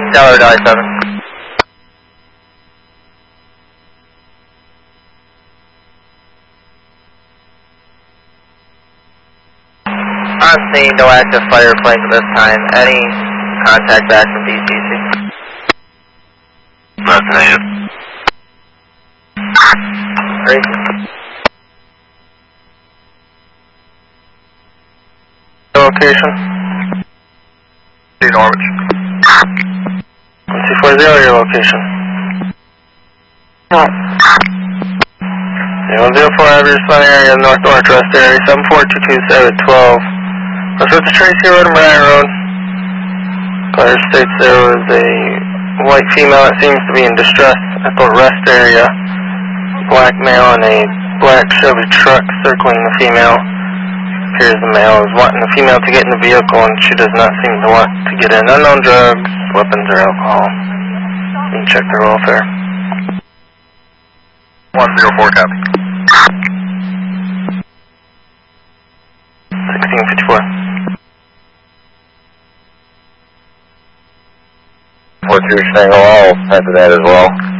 Dollar die 7. On scene, no active fire planes at this time. Any contact back from DTC? That's negative. Great. Location? Norwich. 1240, your location. 104, have your responding area, North Northwest area, 74227 at 12. Let's go to Tracy Road and Bryan Road. Caller states there was a white female that seems to be in distress at the rest area. Black male in a black Chevy truck circling the female. Appears the male is wanting the female to get in the vehicle and she does not seem to want to get in. Unknown drugs, weapons, or alcohol. You can check their welfare. 104, copy. 1654. 42 Tango, I'll head to that as well.